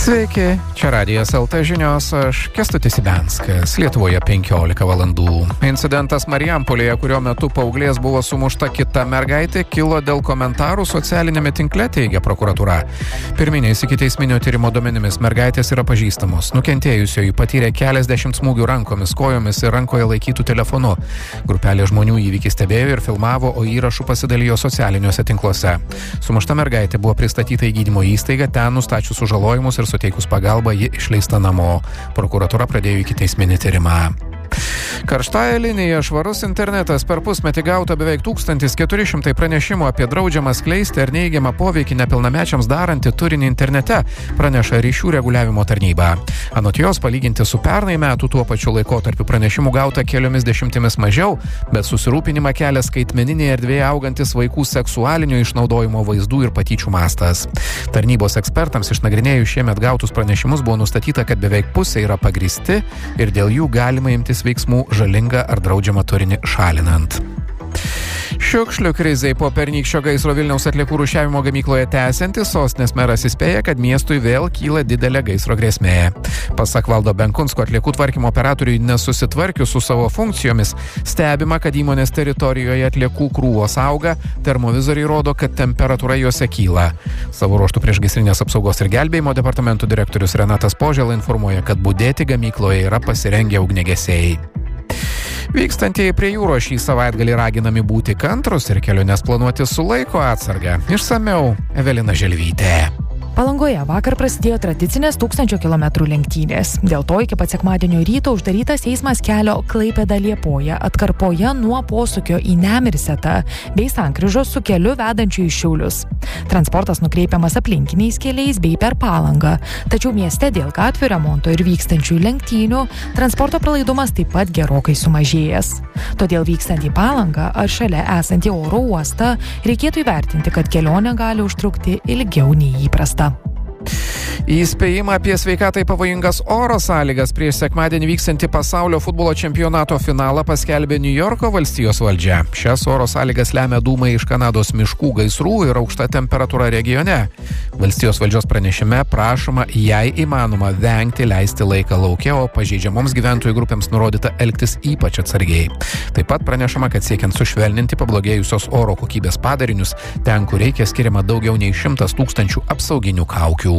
Sveiki, čia Radijas LT žinios, aš Kęstutis Ibenskas, Lietuvoje 15 valandų. Incidentas Marijampolėje, kurio metu paauglės buvo sumušta kita mergaitė, kilo dėl komentarų socialinėme tinkle, teigia prokuratūra. Pirminiais ikiteisminio tyrimo duomenimis mergaitės yra pažįstamos. Nukentėjusioji patyrė keliasdešimt smūgių rankomis, kojomis ir rankoje laikytų telefonu. Grupelė žmonių įvykį stebėjo ir filmavo, o įrašų pasidalijo socialiniuose tinkluose. Sumušta mergaitė buvo pristatyta į gydymo įstaigą, ten nustačius sužalojimus ir suteikus pagalbą ji išleista namo. Prokuratūra pradėjo ikiteisminį tyrimą. Karštąja linija švarus internetas per pusmetį gauta beveik 1400 pranešimų apie draudžiamą skleisti ar neigiamą poveikį nepilnamečiams darantį turinį internete, praneša ryšių reguliavimo tarnyba. Anot jos, palyginti su pernai metų tuo pačiu laikotarpiu pranešimų gauta keliomis dešimtimis mažiau, bet susirūpinimą kelia skaitmeninėje erdvėje augantis vaikų seksualinio išnaudojimo vaizdų ir patyčių mastas. Tarnybos ekspertams išnagrinėjus šiemet gautus pranešimus buvo nustatyta, kad beveik pusė yra pagrįsti ir dėl jų galima imtis veiksmų žalingą ar draudžiamą turinį šalinant. Šiukšlių krizei po pernykščio gaisro Vilniaus atliekų rūšiavimo gamykloje tęsiantis, sostinės meras įspėja, kad miestui vėl kyla didelė gaisro grėsmė. Pasak Valdo Benkunsko, atliekų tvarkymo operatoriui nesusitvarkius su savo funkcijomis, stebima, kad įmonės teritorijoje atliekų krūvos auga, termovizoriai rodo, kad temperatūra juose kyla. Savo ruožtų priešgaisrinės apsaugos ir gelbėjimo departamento direktorius Renatas Požela informuoja, kad budėti gamykloje yra pasirengę ugniagesiai. Vykstantieji prie jūros šį savaitgalį raginami būti kantrus ir keliones planuoti su laiko atsarga. Išsamiau Evelina Želvytė. Palangoje vakar prasidėjo tradicinės 1000 kilometrų lenktynės. Dėl to iki pat sekmadienio ryto uždarytas eismas kelio Klaipėda-Liepoja atkarpoje nuo posūkio į Nemirsetą bei sankryžos su keliu vedančiu į Šiaulius. Transportas nukreipiamas aplinkiniais keliais bei per Palangą. Tačiau mieste dėl gatvių remonto ir vykstančių lenktynių transporto pralaidumas taip pat gerokai sumažėjęs. Todėl vykstant į Palangą ar šalia esantį oro uostą reikėtų įvertinti, kad kelionė gali užtrukti ilgiau nei įprasta. Įspėjimą apie sveikatai pavojingas oro sąlygas prieš sekmadienį vykstantį pasaulio futbolo čempionato finalą paskelbė Niujorko valstijos valdžia. Šias oro sąlygas lemia dūmai iš Kanados miškų gaisrų ir aukšta temperatūra regione. Valstijos valdžios pranešime prašoma, jei įmanoma, vengti leisti laiką lauke, o pažeidžiamoms gyventojų grupėms nurodyta elgtis ypač atsargiai. Taip pat pranešama, kad siekiant sušvelninti pablogėjusios oro kokybės padarinius, ten, kur reikia, skiriama daugiau nei 100 000 apsauginių kaukių.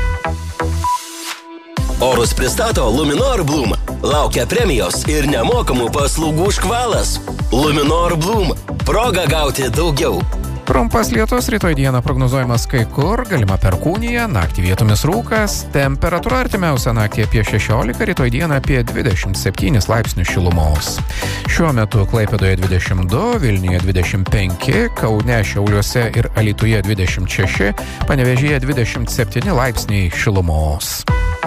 Orus pristato Luminor Bloom. Laukia premijos ir nemokamų paslaugų škvalas. Luminor Bloom. Proga gauti daugiau. Trumpas lietus rytoj dieną prognozuojamas kai kur, galima perkūnija, naktį vietomis rūkas, temperatūra artimiausią naktį apie 16, rytoj dieną apie 27 laipsnius šilumos. Šiuo metu Klaipėdoje 22, Vilniuje 25, Kaune, Šiauliuose ir Alytuje 26, Panevėžyje 27 laipsniai šilumos.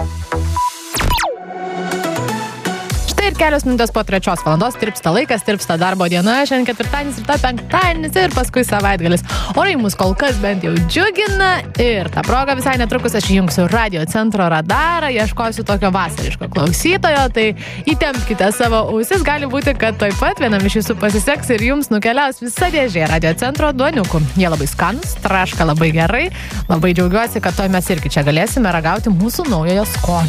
Ir kelios minutės po 3 valandos tirpsta laikas, tirpsta darbo diena, šiandien ketvirtadienis, rytoj penktadienis ir paskui savaitgalis. Orai mus kol kas bent jau džiugina ir tą progą visai netrukus aš įjungsiu Radio Centro radarą, ieškosiu tokio vasariško klausytojo, tai įtempkite savo ausis, gali būti, kad toj pat vienam iš jūsų pasiseks ir jums nukeliaus visa dėžė Radio Centro duoniukų. Jie labai skanus, traška labai gerai, labai džiaugiuosi, kad toj mes irgi čia galėsime ragauti mūsų naujojo skonio.